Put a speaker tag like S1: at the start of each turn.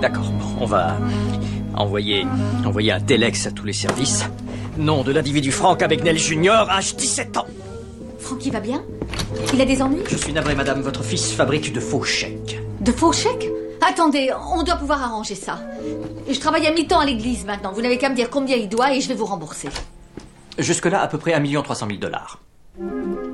S1: D'accord, bon, on va envoyer un telex à tous les services. Nom de l'individu Frank Abagnale Jr., âge 17 ans.
S2: Francky va bien? Il a des ennuis?
S1: Je suis navré, madame, votre fils fabrique de faux chèques.
S2: De faux chèques? Attendez, on doit pouvoir arranger ça. Je travaille à mi-temps à l'église maintenant. Vous n'avez qu'à me dire combien il doit et je vais vous rembourser.
S1: Jusque-là, à peu près 1 300 000 $.